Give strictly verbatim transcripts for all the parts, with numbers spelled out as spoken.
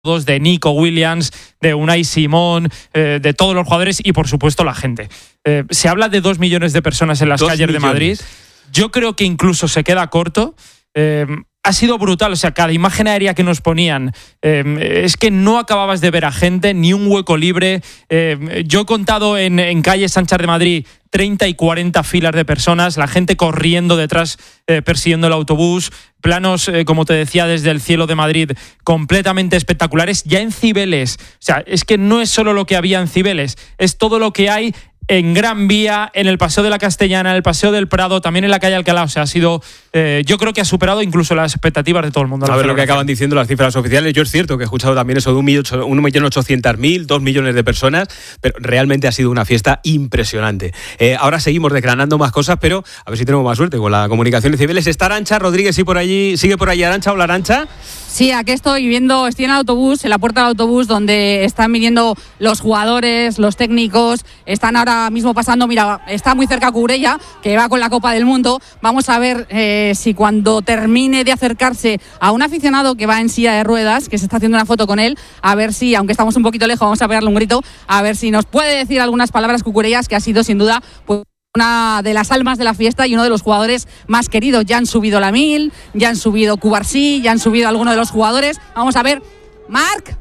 de Nico Williams, de Unai Simón, eh, de todos los jugadores y por supuesto la gente. Eh, se habla de dos millones de personas en las calles millones. de Madrid. Yo creo que incluso se queda corto. Eh, ha sido brutal, o sea, cada imagen aérea que nos ponían, eh, es que no acababas de ver a gente, ni un hueco libre. Eh, yo he contado en, en calles anchas de Madrid treinta y cuarenta filas de personas, la gente corriendo detrás, eh, persiguiendo el autobús, planos, eh, como te decía, desde el cielo de Madrid, completamente espectaculares. Ya en Cibeles, o sea, es que no es solo lo que había en Cibeles, es todo lo que hay en Gran Vía, en el Paseo de la Castellana, en el Paseo del Prado, también en la calle Alcalá. O sea, ha sido, eh, yo creo que ha superado incluso las expectativas de todo el mundo. A ver lo que acaban diciendo las cifras oficiales. Yo es cierto que he escuchado también eso de un millón ochocientos mil, dos millones de personas, pero realmente ha sido una fiesta impresionante. Eh, ahora seguimos desgranando más cosas, pero a ver si tenemos más suerte con la comunicación de Cibeles. ¿Está Arantxa Rodríguez y por allí, sigue por allí Arantxa? Hola, Arantxa. Sí, aquí estoy viendo, estoy en el autobús, en la puerta del autobús donde están viniendo los jugadores, los técnicos, están ahora mismo pasando, mira, está muy cerca Cucurella, que va con la Copa del Mundo. Vamos a ver eh, si cuando termine de acercarse a un aficionado que va en silla de ruedas, que se está haciendo una foto con él, a ver si, aunque estamos un poquito lejos, vamos a pegarle un grito, a ver si nos puede decir algunas palabras Cucurellas, que ha sido sin duda pues una de las almas de la fiesta y uno de los jugadores más queridos. Ya han subido Lamil, ya han subido Cubarsí, ya han subido algunos de los jugadores. Vamos a ver, Marc,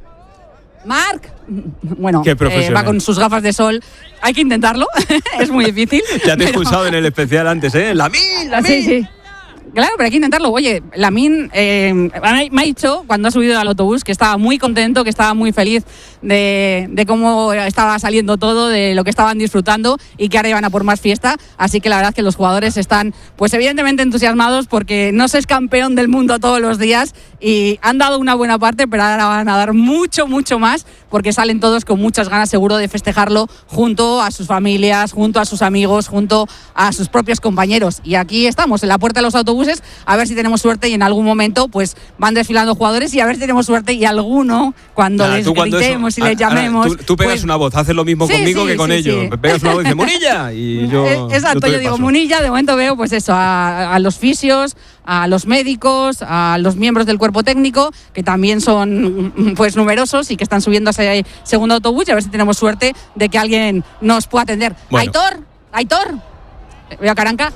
Marc, bueno, eh, va con sus gafas de sol. Hay que intentarlo, es muy difícil. Ya te he expulsado en el especial antes, ¿eh? Lamil, Lamil. Sí, sí. Claro, pero hay que intentarlo. Oye, Lamine eh, me ha dicho cuando ha subido al autobús que estaba muy contento, que estaba muy feliz de, de cómo estaba saliendo todo, de lo que estaban disfrutando y que ahora iban a por más fiesta. Así que la verdad es que los jugadores están, pues evidentemente entusiasmados porque no se es campeón del mundo todos los días y han dado una buena parte, pero ahora van a dar mucho, mucho más porque salen todos con muchas ganas seguro de festejarlo junto a sus familias, junto a sus amigos, junto a sus propios compañeros. Y aquí estamos, en la puerta de los autobuses, a ver si tenemos suerte y en algún momento pues van desfilando jugadores y a ver si tenemos suerte y alguno cuando Nada, les gritemos eso, y les llamemos. Ahora, tú, tú pegas pues, una voz, haces lo mismo sí, conmigo sí, que con sí, ellos. Sí. Pegas una voz y dices Munilla y yo. Exacto, yo, yo digo Munilla, de momento veo pues eso, a, a los fisios, a los médicos, a los miembros del cuerpo técnico, que también son pues numerosos y que están subiendo a ese segundo autobús y a ver si tenemos suerte de que alguien nos pueda atender. Bueno. Aitor, Aitor, veo a Caranca.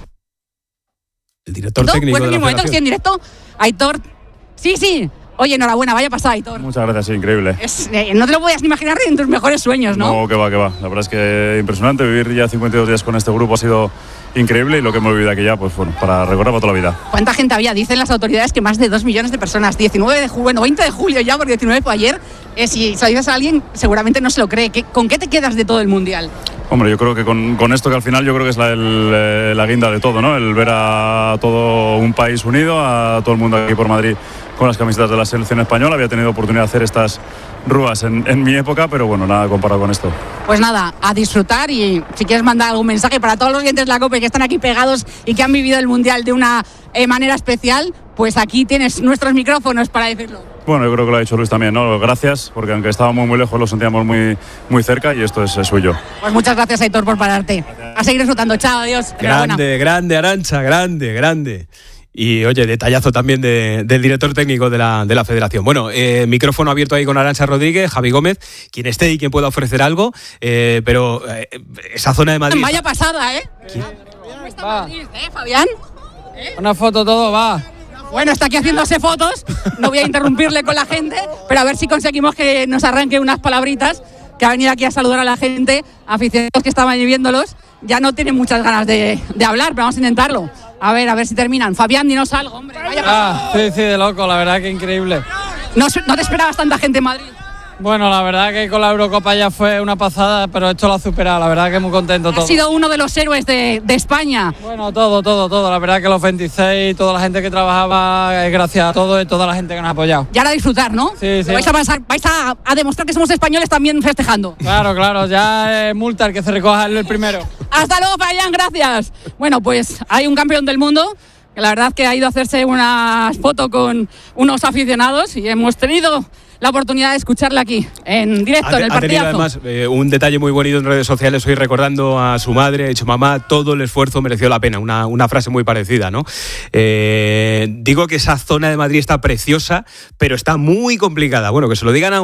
El director técnico pues de la en momento que estoy en directo, Aitor. Sí, sí. Oye, enhorabuena, vaya pasada, Aitor. Muchas gracias, sí, increíble. Es, eh, no te lo podías ni imaginar en tus mejores sueños, ¿no? No, que va, que va. La verdad es que impresionante. Vivir ya cincuenta y dos días con este grupo ha sido increíble y lo que hemos vivido aquí ya, pues bueno, para recordar para toda la vida. ¿Cuánta gente había? Dicen las autoridades que más de dos millones de personas. diecinueve de julio, bueno, veinte de julio ya, porque diecinueve fue ayer. Eh, si se lo dices a alguien, seguramente no se lo cree. ¿Qué, ¿Con qué te quedas de todo el Mundial? Hombre, yo creo que con, con esto que al final yo creo que es la, el, la guinda de todo, ¿no? El ver a todo un país unido, a todo el mundo aquí por Madrid con las camisetas de la selección española. Había tenido oportunidad de hacer estas rúas en, en mi época, pero bueno, nada comparado con esto. Pues nada, a disfrutar y si quieres mandar algún mensaje para todos los oyentes de la COPE que están aquí pegados y que han vivido el Mundial de una eh, manera especial, pues aquí tienes nuestros micrófonos para decirlo. Bueno, yo creo que lo ha dicho Luis también, ¿no? Gracias, porque aunque estábamos muy lejos lo sentíamos muy, muy cerca y esto es, es suyo. Pues muchas gracias, Aitor, por pararte. Gracias. A seguir disfrutando. Chao, adiós. Grande, grande, Arantxa, grande, grande. Y oye, detallazo también de, del director técnico de la, de la federación. Bueno, eh, micrófono abierto ahí con Arantxa Rodríguez, Javi Gómez, quien esté y quien pueda ofrecer algo, eh, pero eh, esa zona de Madrid... Vaya pasada, ¿eh? ¿Quién? ¿Cómo está Madrid, eh, Fabián? ¿Eh? Una foto todo, va. Bueno, está aquí haciéndose fotos, no voy a interrumpirle con la gente, pero a ver si conseguimos que nos arranque unas palabritas, que ha venido aquí a saludar a la gente, aficionados que estaban viéndolos, ya no tienen muchas ganas de, de hablar, pero vamos a intentarlo. A ver, a ver si terminan. Fabián, dinos algo, hombre. Vaya ah, sí, sí, de loco, la verdad que increíble. ¿No, ¿No te esperabas tanta gente en Madrid? Bueno, la verdad que con la Eurocopa ya fue una pasada, pero esto lo ha superado, la verdad que muy contento todo. Ha sido uno de los héroes de, de España. Bueno, todo, todo, todo, la verdad que los veintiséis, toda la gente que trabajaba, gracias a todo y toda la gente que nos ha apoyado. Ya a disfrutar, ¿no? Sí, sí. Vais a, pasar, vais a, a demostrar que somos españoles también festejando. Claro, claro, ya es multa el que se recoja el primero. Hasta luego, Fabián, gracias. Bueno, pues hay un campeón del mundo, que la verdad que ha ido a hacerse una foto con unos aficionados y hemos tenido la oportunidad de escucharle aquí, en directo, ha, en el ha tenido partidazo. además eh, un detalle muy bonito en redes sociales hoy recordando a su madre. Ha dicho: mamá, todo el esfuerzo mereció la pena. Una, una frase muy parecida, ¿no? Eh, digo que esa zona de Madrid está preciosa, pero está muy complicada. Bueno, que se lo digan a